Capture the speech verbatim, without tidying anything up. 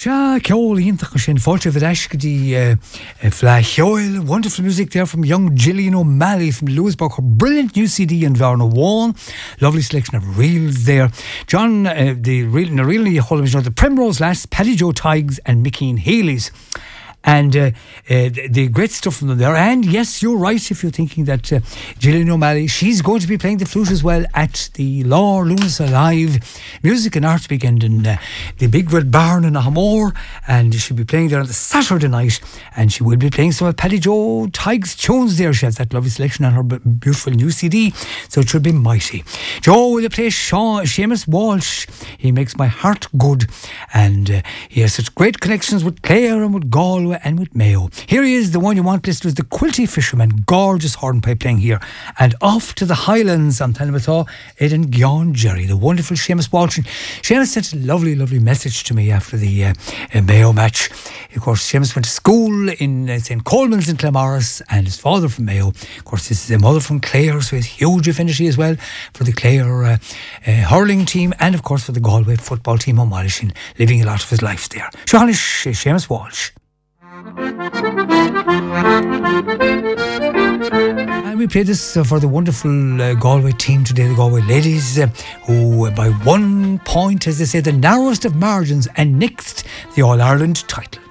Ja, Ceol Iontach sin fáilte bheit eiscetí Flacheoil. Wonderful music there from young Gillian O'Malley from Lewisburg. Her brilliant new C D in Varna Wall. Lovely selection of reels there. John, uh, the reel, na reel you call them, the Primrose Lass, Paddy Joe Tiggs and Mickey Haley's. And uh, uh, the, the great stuff from them there. And yes, you're right if you're thinking that uh, Gillian O'Malley, she's going to be playing the flute as well at the Law Lunas Alive Music and Arts Weekend in uh, the Big Red Barn in Ahamore. And she'll be playing there on the Saturday night. And she will be playing some of Paddy Joe Tiggs' tunes there. She has that lovely selection on her beautiful new C D. So it should be mighty. Joe, will you play Sean, Seamus Walsh? He makes my heart good. And uh, he has such great connections with Clare and with Galway and with Mayo. Here he is, the one you want listeners, the Quilty Fisherman, gorgeous hornpipe playing here. And off to the Highlands, I'm telling you about Ed and Gyan Jerry, the wonderful Seamus Walsh. Seamus sent a lovely, lovely message to me after the uh, uh, Mayo match. Of course, Seamus went to school in uh, Saint Coleman's in Claremorris, and his father from Mayo. Of course, this is a mother from Clare, so he has huge affinity as well for the Clare uh, uh, hurling team, and of course for the Galway football team on Wallishin, living a lot of his life there. Seamus, Seamus Walsh. And we played this uh, for the wonderful uh, Galway team today, the Galway ladies, uh, who uh, by one point, as they say, the narrowest of margins, and nixed the All-Ireland title.